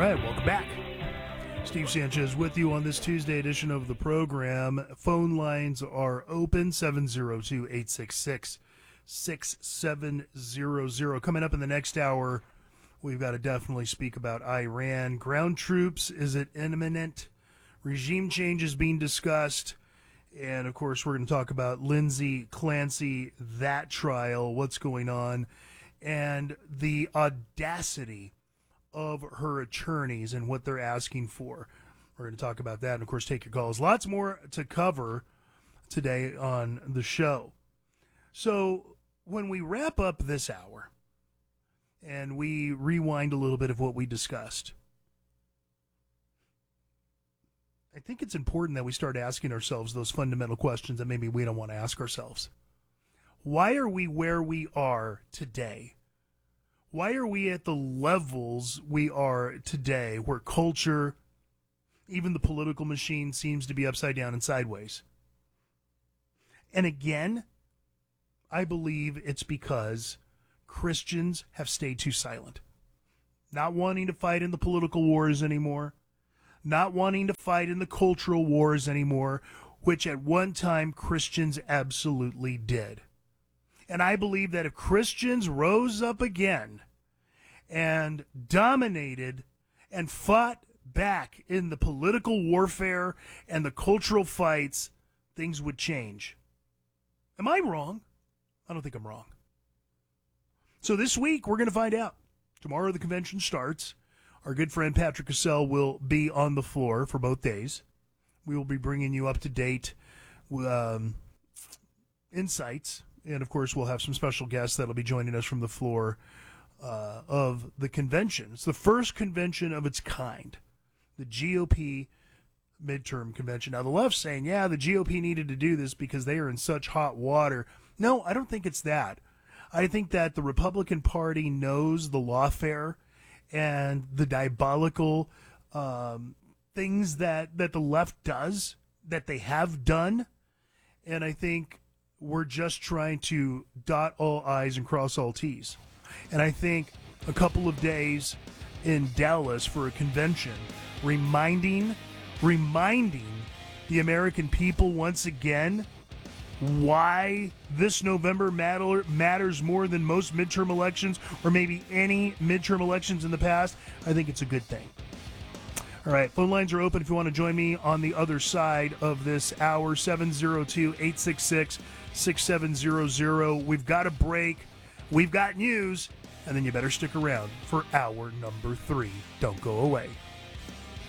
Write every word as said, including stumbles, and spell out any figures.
right, welcome back. Steve Sanchez with you on this Tuesday edition of the program. Phone lines are open, seven oh two, eight six six, six seven zero zero. Coming up in the next hour, we've got to definitely speak about Iran. Ground troops, is it imminent? Regime change is being discussed. And, of course, we're going to talk about Lindsay Clancy, that trial, what's going on, and the audacity of her attorneys and what they're asking for. We're going to talk about that and, of course, take your calls. Lots more to cover today on the show. So when we wrap up this hour and we rewind a little bit of what we discussed, I think it's important that we start asking ourselves those fundamental questions that maybe we don't want to ask ourselves. Why are we where we are today? Why are we at the levels we are today, where culture, even the political machine, seems to be upside down and sideways? And again, I believe it's because Christians have stayed too silent. Not wanting to fight in the political wars anymore, not wanting to fight in the cultural wars anymore, which at one time Christians absolutely did. And I believe that if Christians rose up again and dominated and fought back in the political warfare and the cultural fights, things would change. Am I wrong? I don't think I'm wrong. So this week, we're going to find out. Tomorrow the convention starts. Our good friend Patrick Cassell will be on the floor for both days. We will be bringing you up-to-date um, insights. And, of course, we'll have some special guests that will be joining us from the floor uh, of the convention. It's the first convention of its kind, the G O P midterm convention. Now, the left's saying, yeah, the G O P needed to do this because they are in such hot water. No, I don't think it's that. I think that the Republican Party knows the lawfare and the diabolical um, things that, that the left does, that they have done. And I think we're just trying to dot all I's and cross all T's. And I think a couple of days in Dallas for a convention, reminding, reminding the American people once again why this November matter, matters more than most midterm elections or maybe any midterm elections in the past, I think it's a good thing. All right, phone lines are open if you want to join me on the other side of this hour, seven oh two, eight six six, six seven zero zero. We've got a break, we've got news, and then you better stick around for hour number three. Don't go away.